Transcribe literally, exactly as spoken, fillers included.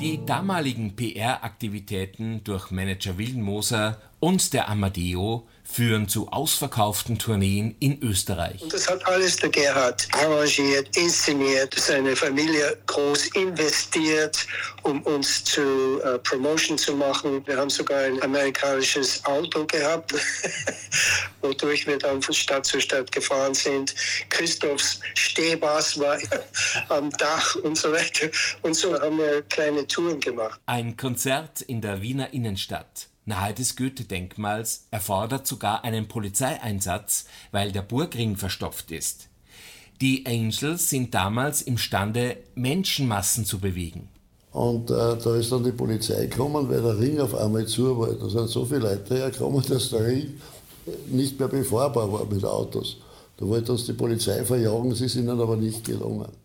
Die damaligen P R-Aktivitäten durch Manager Wildenmoser und der Amadeo führen zu ausverkauften Tourneen in Österreich. Und das hat alles der Gerhard arrangiert, inszeniert, seine Familie groß investiert, um uns zu äh, Promotion zu machen. Wir haben sogar ein amerikanisches Auto gehabt, wodurch wir dann von Stadt zu Stadt gefahren sind. Christophs Stehbars war am Dach und so weiter. Und so haben wir kleine Touren gemacht. Ein Konzert in der Wiener Innenstadt nahe des Goethe-Denkmals erfordert sogar einen Polizeieinsatz, weil der Burgring verstopft ist. Die Angels sind damals imstande, Menschenmassen zu bewegen. Und äh, da ist dann die Polizei gekommen, weil der Ring auf einmal zu war. Da sind so viele Leute hergekommen, dass der Ring nicht mehr befahrbar war mit Autos. Da wollte uns die Polizei verjagen, sie sind ihnen aber nicht gelungen.